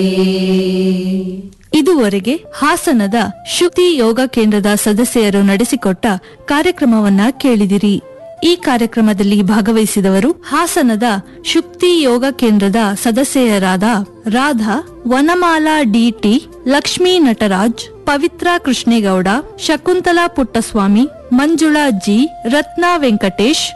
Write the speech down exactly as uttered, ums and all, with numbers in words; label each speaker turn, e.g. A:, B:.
A: ಇದುವರೆಗೆ ಹಾಸನದ ಶುಕ್ತಿ ಯೋಗ ಕೇಂದ್ರದ ಸದಸ್ಯರು ನಡೆಸಿಕೊಟ್ಟ ಕಾರ್ಯಕ್ರಮವನ್ನ ಕೇಳಿದಿರಿ. ಈ ಕಾರ್ಯಕ್ರಮದಲ್ಲಿ ಭಾಗವಹಿಸಿದವರು ಹಾಸನದ ಶುಕ್ತಿ ಯೋಗ ಕೇಂದ್ರದ ಸದಸ್ಯರಾದ ರಾಧಾ, ವನಮಾಲಾ ಡಿಟಿ, ಲಕ್ಷ್ಮೀ ನಟರಾಜ್, ಪವಿತ್ರ ಕೃಷ್ಣೇಗೌಡ, ಶಕುಂತಲಾ ಪುಟ್ಟಸ್ವಾಮಿ, ಮಂಜುಳಾ ಜಿ, ರತ್ನಾ ವೆಂಕಟೇಶ್,